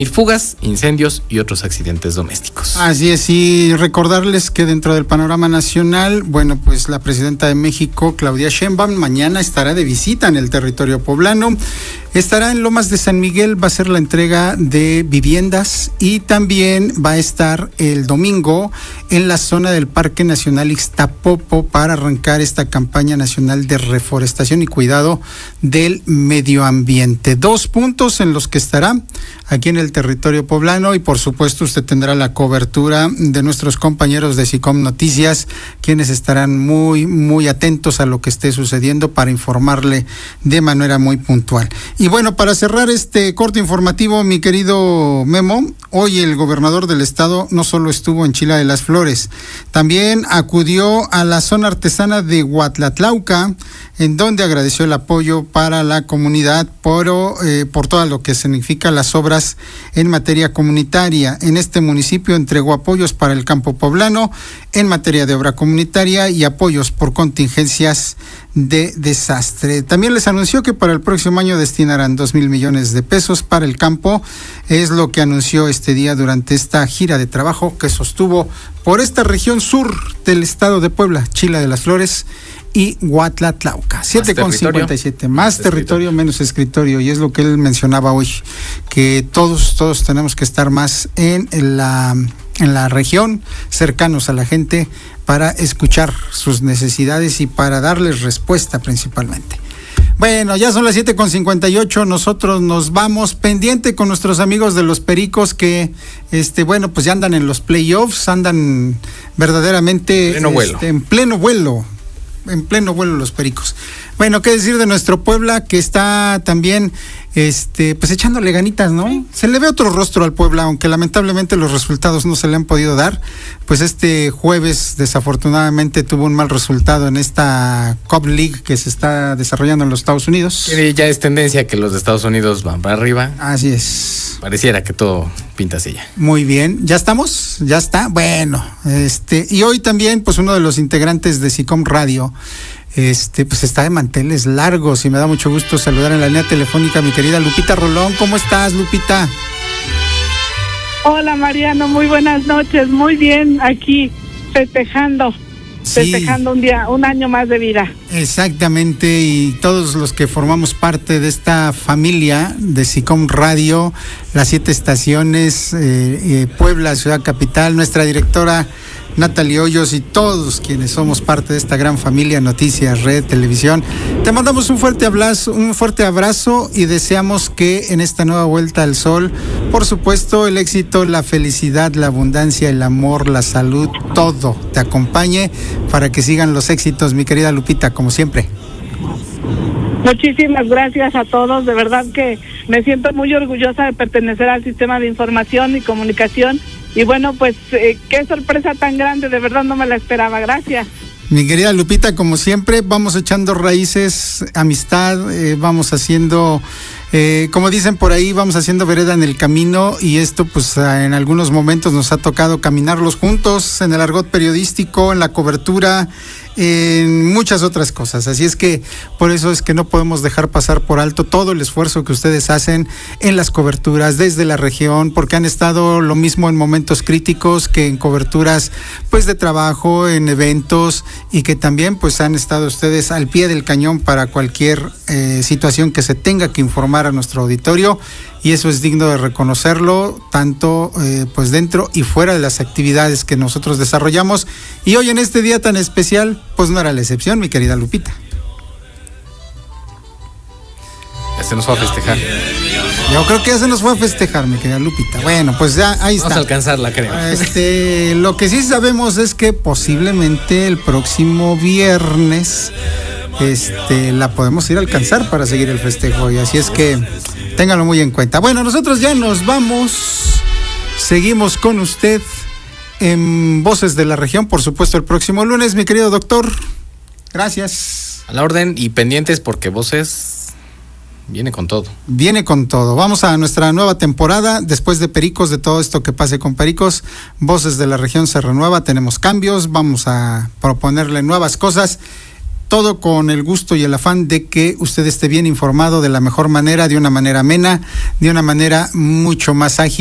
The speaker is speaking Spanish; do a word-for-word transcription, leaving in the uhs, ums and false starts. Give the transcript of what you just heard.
fugas, incendios y otros accidentes domésticos. Así es, y recordarles que dentro del panorama nacional, bueno, pues la presidenta de México, Claudia Sheinbaum, mañana estará de visita en el territorio poblano. Estará en Lomas de San Miguel, va a ser la entrega de viviendas, y también va a estar el domingo en la zona del Parque Nacional Ixtapopo para arrancar esta campaña nacional de reforestación y cuidado del medio ambiente. Dos puntos en los que estará aquí en el territorio poblano, y por supuesto usted tendrá la cobertura de nuestros compañeros de SICOM Noticias, quienes estarán muy, muy atentos a lo que esté sucediendo para informarle de manera muy puntual. Y bueno, para cerrar este corte informativo, mi querido Memo, hoy el gobernador del estado no solo estuvo en Chila de las Flores, también acudió a la zona artesana de Huatlatlauca, en donde agradeció el apoyo para la comunidad por, eh, por todo lo que significa las obras en materia comunitaria. En este municipio entregó apoyos para el campo poblano en materia de obra comunitaria y apoyos por contingencias de desastre. También les anunció que para el próximo año destinarán dos mil millones de pesos para el campo. Es lo que anunció este día durante esta gira de trabajo que sostuvo por esta región sur del estado de Puebla, Chila de las Flores y Huatlatlauca. siete con cincuenta y siete, más territorio, menos escritorio, y es lo que él mencionaba hoy, que todos, todos tenemos que estar más en la, en la región, cercanos a la gente, para escuchar sus necesidades y para darles respuesta principalmente. Bueno, ya son las siete con cincuenta y ocho, nosotros nos vamos pendiente con nuestros amigos de los Pericos que, este, bueno, pues ya andan en los playoffs, andan verdaderamente pleno vuelo. Este, en pleno vuelo. en pleno vuelo los Pericos. Bueno, qué decir de nuestro Puebla, que está también este pues echándole ganitas, ¿no? Sí. Se le ve otro rostro al Puebla, aunque lamentablemente los resultados no se le han podido dar. Pues este jueves desafortunadamente tuvo un mal resultado en esta Cup League que se está desarrollando en los Estados Unidos. Y ya es tendencia que los de Estados Unidos van para arriba. Así es. Pareciera que todo pinta así ya. Muy bien, ¿ya estamos? ¿Ya está? Bueno, este, y hoy también pues uno de los integrantes de SICOM Radio Este, pues está de manteles largos, y me da mucho gusto saludar en la línea telefónica a mi querida Lupita Rolón. ¿Cómo estás, Lupita? Hola, Mariano, muy buenas noches. Muy bien, aquí festejando, sí. festejando un día, un año más de vida. Exactamente, y todos los que formamos parte de esta familia de SICOM Radio, las siete estaciones, eh, eh, Puebla, Ciudad Capital, nuestra directora Natalie Hoyos y todos quienes somos parte de esta gran familia Noticias, Red, Televisión. Te mandamos un fuerte abrazo, un fuerte abrazo y deseamos que en esta nueva vuelta al sol, por supuesto, el éxito, la felicidad, la abundancia, el amor, la salud, todo te acompañe para que sigan los éxitos, mi querida Lupita, como siempre. Muchísimas gracias a todos, de verdad que me siento muy orgullosa de pertenecer al sistema de información y comunicación. Y bueno, pues eh, qué sorpresa tan grande, de verdad no me la esperaba, gracias. Mi querida Lupita, como siempre, vamos echando raíces, amistad, eh, vamos haciendo, eh, como dicen por ahí, vamos haciendo vereda en el camino, y esto pues en algunos momentos nos ha tocado caminarlos juntos, en el argot periodístico, en la cobertura, en muchas otras cosas. Así es que por eso es que no podemos dejar pasar por alto todo el esfuerzo que ustedes hacen en las coberturas desde la región, porque han estado lo mismo en momentos críticos que en coberturas pues de trabajo, en eventos, y que también pues han estado ustedes al pie del cañón para cualquier eh, situación que se tenga que informar a nuestro auditorio. Y eso es digno de reconocerlo, tanto eh, pues dentro y fuera de las actividades que nosotros desarrollamos. Y hoy en este día tan especial, pues no era la excepción, mi querida Lupita. Ya se nos fue a festejar. Yo creo que ya se nos fue a festejar, mi querida Lupita. Bueno, pues ya ahí está. Vamos a alcanzarla, creo. Este, lo que sí sabemos es que posiblemente el próximo viernes este, la podemos ir a alcanzar para seguir el festejo. Y así es que ténganlo muy en cuenta. Bueno, nosotros ya nos vamos. Seguimos con usted en Voces de la Región, por supuesto, el próximo lunes, mi querido doctor. Gracias. A la orden y pendientes porque Voces viene con todo. Viene con todo. Vamos a nuestra nueva temporada. Después de Pericos, de todo esto que pase con Pericos, Voces de la Región se renueva. Tenemos cambios. Vamos a proponerle nuevas cosas. todo con el gusto y el afán de que usted esté bien informado de la mejor manera, de una manera amena, de una manera mucho más ágil.